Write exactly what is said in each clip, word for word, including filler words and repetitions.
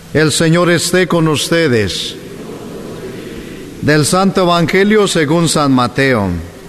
El Señor esté con ustedes. Del Santo Evangelio según San Mateo.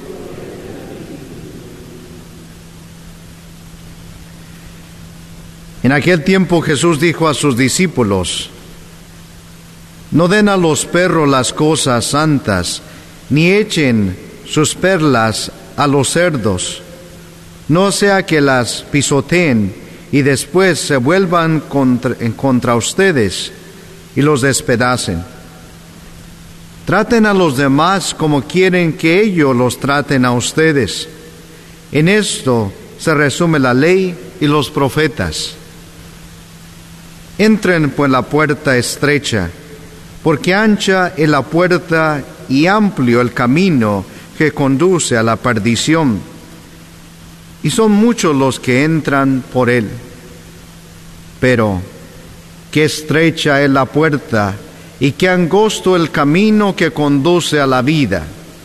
En aquel tiempo Jesús dijo a sus discípulos: no den a los perros las cosas santas, ni echen sus perlas a los cerdos, no sea que las pisoteen y después se vuelvan contra, contra ustedes y los despedacen. Traten a los demás como quieren que ellos los traten a ustedes. En esto se resume la ley y los profetas. Entren por la puerta estrecha, porque ancha es la puerta y amplio el camino que conduce a la perdición, y son muchos los que entran por él. Pero qué estrecha es la puerta y qué angosto el camino que conduce a la vida,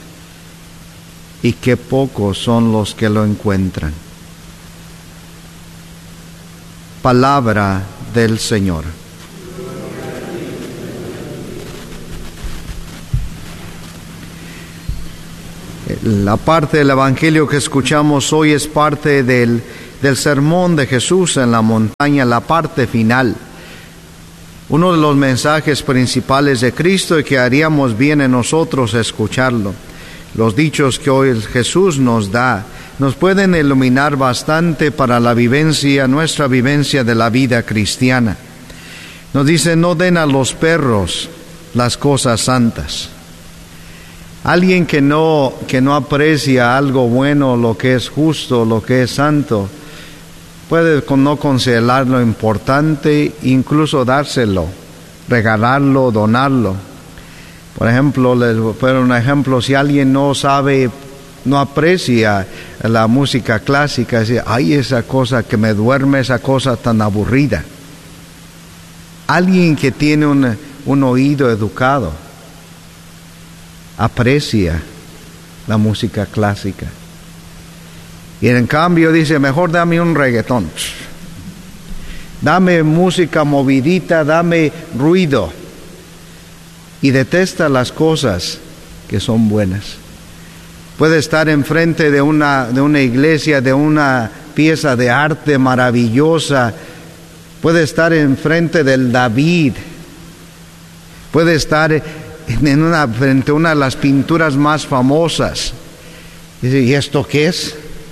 y qué pocos son los que lo encuentran. Palabra del Señor. La parte del Evangelio que escuchamos hoy es parte del, del sermón de Jesús en la montaña, la parte final. Uno de los mensajes principales de Cristo, y que haríamos bien en nosotros escucharlo. Los dichos que hoy Jesús nos da nos pueden iluminar bastante para la vivencia, nuestra vivencia de la vida cristiana. Nos dice: no den a los perros las cosas santas. Alguien que no, que no aprecia algo bueno, lo que es justo, lo que es santo, puede no considerarlo importante, incluso dárselo, regalarlo, donarlo. Por ejemplo, les voy a poner un ejemplo: si alguien no sabe, no aprecia la música clásica, dice: ay, esa cosa que me duerme, esa cosa tan aburrida. Alguien que tiene un, un oído educado aprecia la música clásica. Y en cambio dice: mejor dame un reggaetón, dame música movidita, dame ruido. Y detesta las cosas que son buenas. Puede estar enfrente de una, de una iglesia, de una pieza de arte maravillosa. Puede estar enfrente del David. Puede estar en una, frente a una de las pinturas más famosas. Dice: ¿y esto qué es?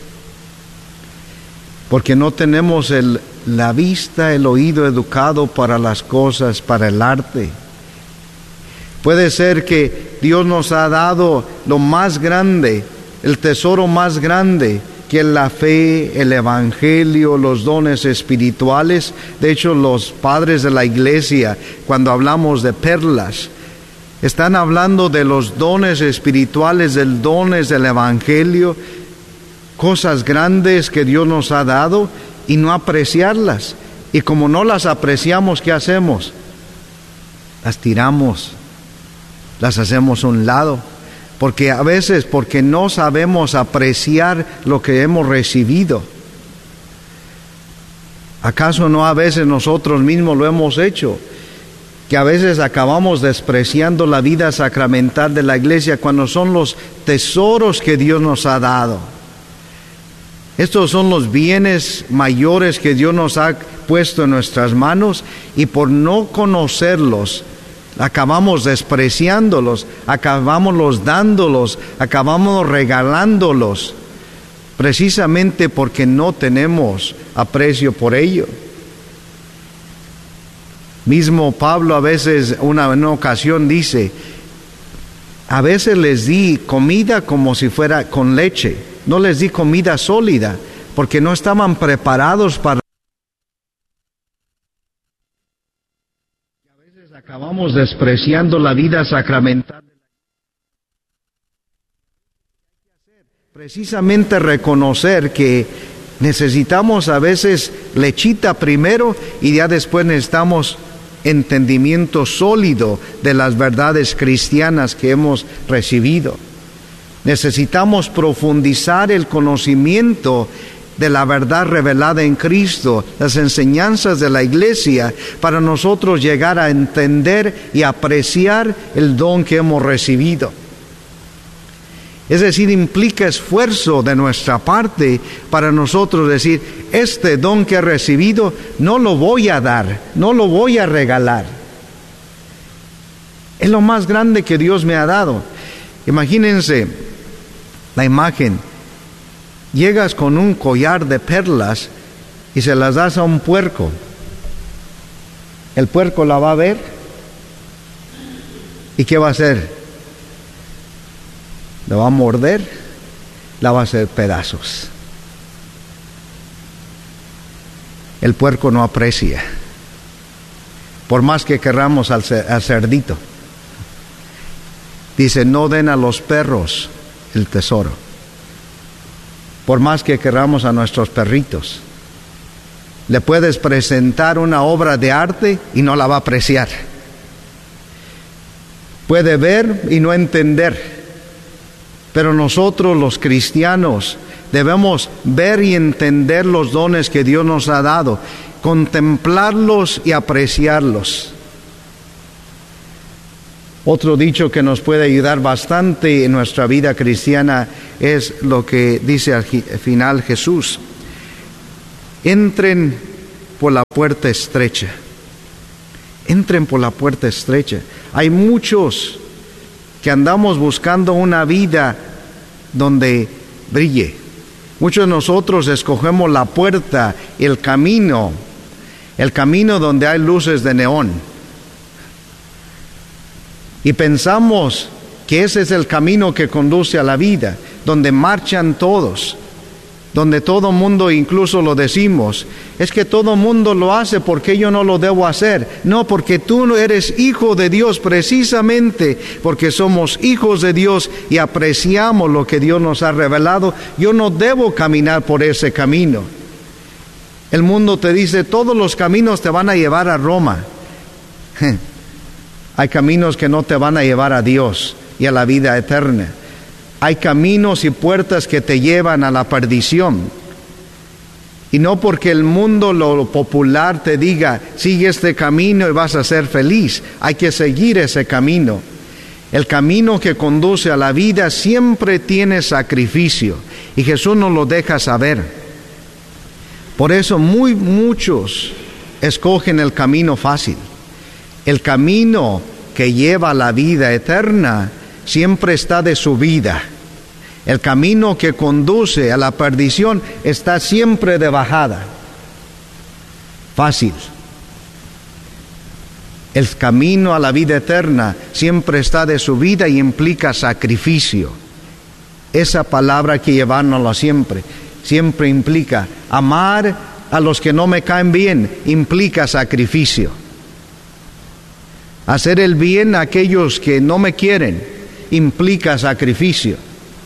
Porque no tenemos el, la vista, el oído educado para las cosas, para el arte. Puede ser que Dios nos ha dado lo más grande, el tesoro más grande, que es la fe, el evangelio, los dones espirituales. De hecho, los padres de la iglesia, cuando hablamos de perlas, están hablando de los dones espirituales, de los dones del evangelio, cosas grandes que Dios nos ha dado, y no apreciarlas. Y como no las apreciamos, ¿qué hacemos? Las tiramos, las hacemos a un lado, porque a veces, porque no sabemos apreciar lo que hemos recibido. ¿Acaso no a veces nosotros mismos lo hemos hecho? Que a veces acabamos despreciando la vida sacramental de la iglesia cuando son los tesoros que Dios nos ha dado. Estos son los bienes mayores que Dios nos ha puesto en nuestras manos, y por no conocerlos, acabamos despreciándolos, acabamos los dándolos, acabamos regalándolos, precisamente porque no tenemos aprecio por ello. Mismo Pablo a veces, una, una ocasión dice: a veces les di comida como si fuera con leche, no les di comida sólida, porque no estaban preparados para... A veces acabamos despreciando la vida sacramental. Precisamente reconocer que necesitamos a veces lechita primero, y ya después necesitamos entendimiento sólido de las verdades cristianas que hemos recibido. Necesitamos profundizar el conocimiento de la verdad revelada en Cristo, las enseñanzas de la iglesia, para nosotros llegar a entender y apreciar el don que hemos recibido. Es decir, implica esfuerzo de nuestra parte para nosotros decir, este don que he recibido no lo voy a dar, no lo voy a regalar. Es lo más grande que Dios me ha dado. Imagínense la imagen. Llegas con un collar de perlas y se las das a un puerco. El puerco la va a ver. ¿Y qué va a hacer? La va a morder, la va a hacer pedazos. El puerco no aprecia, por más que querramos al, al cerdito. Dice, no den a los perros el tesoro, por más que querramos a nuestros perritos. Le puedes presentar una obra de arte y no la va a apreciar. Puede ver y no entender. Pero nosotros los cristianos debemos ver y entender los dones que Dios nos ha dado, contemplarlos y apreciarlos. Otro dicho que nos puede ayudar bastante en nuestra vida cristiana es lo que dice al final Jesús. Entren por la puerta estrecha. Entren por la puerta estrecha. Hay muchos que andamos buscando una vida donde brille. Muchos de nosotros escogemos la puerta, el camino, el camino donde hay luces de neón. Y pensamos que ese es el camino que conduce a la vida, donde marchan todos, donde todo mundo, incluso lo decimos, es que todo mundo lo hace, ¿por qué yo no lo debo hacer? No, porque tú no eres hijo de Dios, precisamente porque somos hijos de Dios y apreciamos lo que Dios nos ha revelado. Yo no debo caminar por ese camino. El mundo te dice, todos los caminos te van a llevar a Roma. Hay caminos que no te van a llevar a Dios y a la vida eterna. Hay caminos y puertas que te llevan a la perdición. Y no porque el mundo, lo popular, te diga, sigue este camino y vas a ser feliz. Hay que seguir ese camino. El camino que conduce a la vida siempre tiene sacrificio. Y Jesús nos lo deja saber. Por eso muy muchos escogen el camino fácil. El camino que lleva a la vida eterna siempre está de subida. El camino que conduce a la perdición está siempre de bajada. Fácil. El camino a la vida eterna siempre está de subida y implica sacrificio. Esa palabra hay que llevárnosla siempre. Siempre implica amar a los que no me caen bien, implica sacrificio. Hacer el bien a aquellos que no me quieren implica sacrificio.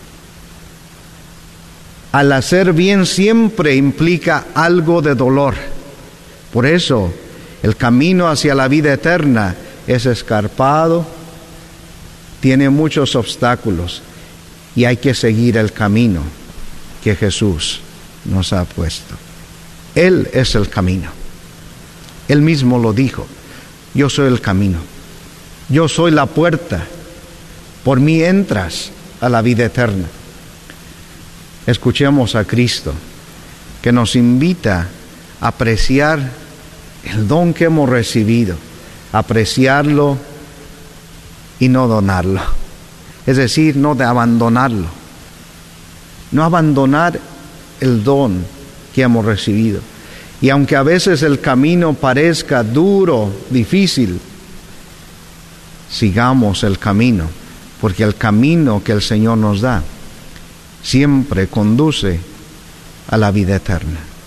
Al hacer bien siempre implica algo de dolor. Por eso, el camino hacia la vida eterna es escarpado, tiene muchos obstáculos y hay que seguir el camino que Jesús nos ha puesto. Él es el camino. Él mismo lo dijo. Yo soy el camino. Yo soy la puerta. Por mí entras a la vida eterna. Escuchemos a Cristo, que nos invita a apreciar el don que hemos recibido, apreciarlo y no donarlo. Es decir, no de abandonarlo. No abandonar el don que hemos recibido. Y aunque a veces el camino parezca duro, difícil, sigamos el camino, porque el camino que el Señor nos da siempre conduce a la vida eterna.